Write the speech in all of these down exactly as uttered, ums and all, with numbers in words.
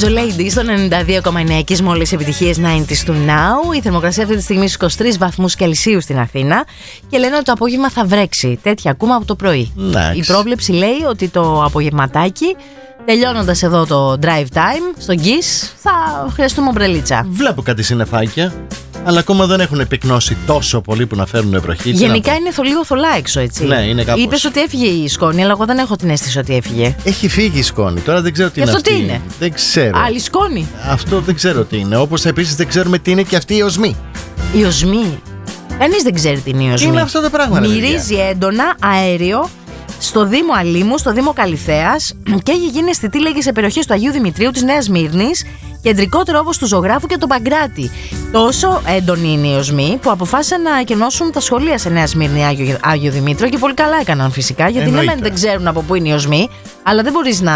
Angel Lady στον ενενήντα δύο κόμμα εννέα και μόλις επιτυχίες ενενήντα του Now. Η θερμοκρασία αυτή τη στιγμή στους είκοσι τρεις βαθμούς Κελσίου στην Αθήνα και λένε ότι το απόγευμα θα βρέξει. Τέτοια ακούμε από το πρωί. Nice. Η πρόβλεψη λέει ότι το απογευματάκι, τελειώνοντας εδώ το drive time στον Kiss, θα χρειαστούμε ομπρελίτσα. Βλέπω κάτι συννεφάκια, αλλά ακόμα δεν έχουν πυκνώσει τόσο πολύ που να φέρουν βροχή. Γενικά είναι λίγο θολά έξω, έτσι. Ναι, είναι κάπως. Είπες ότι έφυγε η σκόνη, αλλά εγώ δεν έχω την αίσθηση ότι έφυγε. Έχει φύγει η σκόνη. Τώρα δεν ξέρω τι είναι. Αυτό αυτή. τι είναι? Δεν ξέρω. Άλλη σκόνη. Αυτό δεν ξέρω τι είναι. Όπως επίσης δεν ξέρουμε τι είναι και αυτή η οσμή. Η οσμή. Κανείς δεν ξέρει τι είναι η οσμή. Τι είναι αυτό το πράγμα, ρε Μυρίζει έντονα αέριο στο Δήμο Αλήμου, στο Δήμο Καλιθέας και έχει γίνει αισθητή, λέγει, σε περιοχές του Αγίου Δημητρίου, της Νέας Μύρνης, κεντρικότερο όπως του Ζωγράφου και τον Παγκράτη. Τόσο έντονη είναι η οσμή που αποφάσισαν να εκενώσουν τα σχολεία σε Νέα Σμύρνη, Άγιο, Άγιο Δημήτριο, και πολύ καλά έκαναν φυσικά, γιατί ναι, μεν δεν ξέρουν από πού είναι η οσμή, αλλά δεν μπορείς να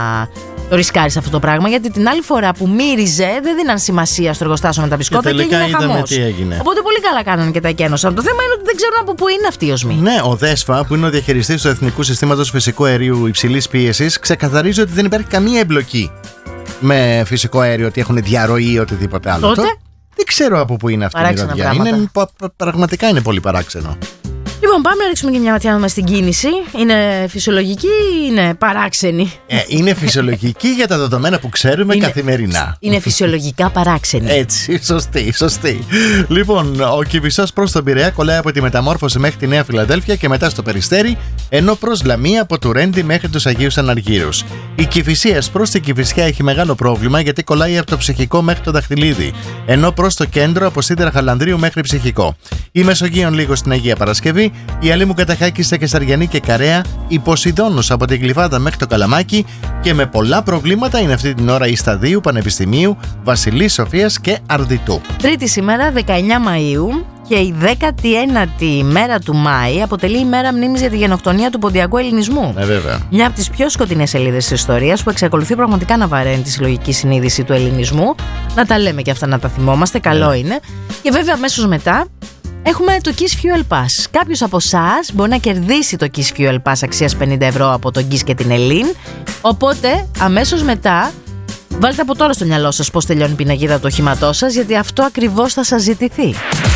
το ρισκάρεις αυτό το πράγμα, γιατί την άλλη φορά που μύριζε δεν δίναν σημασία στο εργοστάσιο με τα μπισκότα και, και έγινε χαμός. Οπότε πολύ καλά κάνανε και τα εκένωσαν. Το θέμα είναι ότι δεν ξέρουν από πού είναι αυτή η οσμή. Ναι, ο ΔΕΣΦΑ, που είναι ο διαχειριστής του Εθνικού Συστήματος Φυσικού Αερίου Υψηλής Πίεσης, ξεκαθαρίζει ότι δεν υπάρχει καμία εμπλοκή με φυσικό αέριο, ότι έχουν διαρροή ή οτιδήποτε άλλο. Τότε δεν ξέρω από πού είναι αυτή η μυρωδιά. Είναι, πραγματικά είναι πολύ παράξενο. Λοιπόν, πάμε να ρίξουμε και μια ματιά μας στην κίνηση. Είναι φυσιολογική ή είναι παράξενη? Ε, είναι φυσιολογική για τα δεδομένα που ξέρουμε είναι, καθημερινά. Είναι φυσιολογικά παράξενη. Έτσι, σωστή, σωστή. Λοιπόν, ο Κηφισός προς τον Πειραιά κολλάει από τη Μεταμόρφωση μέχρι τη Νέα Φιλαδέλφια και μετά στο Περιστέρι, ενώ προς Λαμία από του Ρέντι μέχρι τους Αγίους Αναργύρους. Η Κηφισίας προς την Κηφισιά έχει μεγάλο πρόβλημα γιατί κολλάει από το Ψυχικό μέχρι το Δαχτυλίδι, ενώ προς το κέντρο από Σίδερα Χαλανδρίου μέχρι Ψυχικό. Η Μεσογείων λίγο στην Αγία Παρασκευή. Η Αλήμου Καταχάκη στα Κεσαριανή και Καρέα, η Ποσειδώνος από την Κλιβάδα μέχρι το Καλαμάκι και με πολλά προβλήματα είναι αυτή την ώρα η Σταδίου, Πανεπιστημίου, Βασιλής Σοφίας και Αρδιτού. Τρίτη σήμερα, δεκαεννέα Μαΐου, και η δέκατη ένατη μέρα του Μάη αποτελεί η μέρα μνήμης για τη γενοκτονία του ποντιακού ελληνισμού. Ε, βέβαια. Μια από τις πιο σκοτεινές σελίδες της ιστορίας που εξακολουθεί πραγματικά να βαραίνει τη συλλογική συνείδηση του ελληνισμού. Να τα λέμε και αυτά, να τα θυμόμαστε, καλό ε. είναι. Και βέβαια αμέσως μετά έχουμε το Kiss Fuel Pass. Κάποιος από εσάς μπορεί να κερδίσει το Kiss Fuel Pass αξίας πενήντα ευρώ από τον Kiss και την Ελλήν. Οπότε αμέσως μετά βάλτε από τώρα στο μυαλό σας πώς τελειώνει η πιναγίδα του οχήματός σας, γιατί αυτό ακριβώς θα σας ζητηθεί.